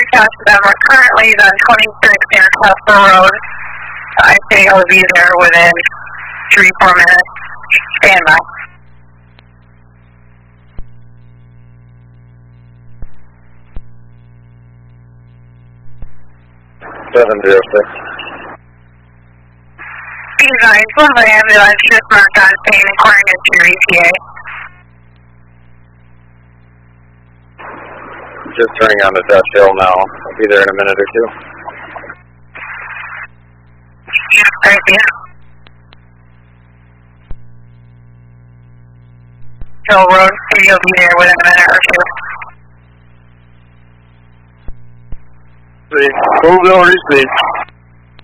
Dispatch to them. We're currently on 26 near Kessler Road. I say I'll be there within 3-4 minutes. Stand by. 706. Be advised, one of the ambulance just marked on scene inquiring into your ETA. Just turning on the Dutch Hill now. I'll be there in a minute or two. Thank you. Hill Road, you'll be there within a minute or two. Full received.